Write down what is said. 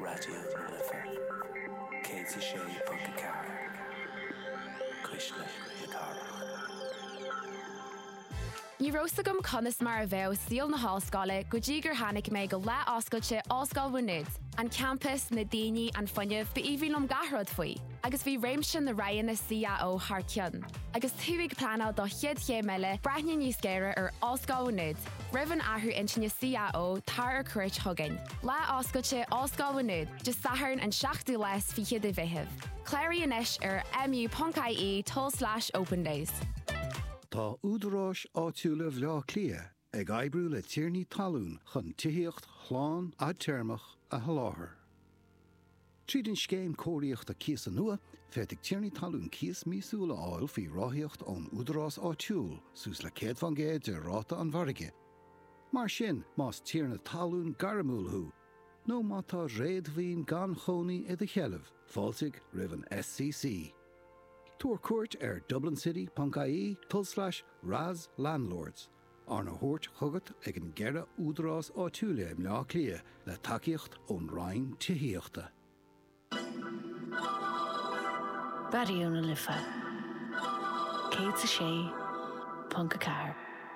Radio Lifa. Katie Shea Punkacar. Krishna Guitar. Ní róstagam conas mar a bheith síl na hallscoile go dtí gur tháinig mé go le oscailte Oscail Bhuinéad, an campus na daoine an fuinneamh ba íbhílum gathród faoi, agus bhí réimsin na raighan na CAO thar ceann. Agus thuigh planál do chiad ché meile breithne níos géire ar Oscail Bhuinéad, roimh an athú intinne CAO tar ar cuirt thugain. Le oscailte Oscail Bhuinéad, just sathern an 7 les fi chiad a bheitheh. Cléirí inis ar mu.ie/open days. Tá údarás áitiúla bhleá clia ag oibriú le tíornaí talún chun tithéocht chláán a teirmach a sholáthar. Tríd an scéim cóiríocht a cíos an nua, féidigh tíornaí talún cíos míosúla áil faoi ráthaíocht ón údarás áitiúil sús le céad fan géad de ráta an bharige. Mar sin más tíorna talún garamúlthú, nó má tá réadmhíon gan chonaí i do cheileh, fáilsigh roimh an SCC. Tuair cuairt ar dublincity.ie/Raz Landlords. Ar na thuairt chugat ag an gceithre údarás áitiúla im leá clia le takeíocht ón rainn tithéochta. Radio Lifa. Katie Shea Punkacar.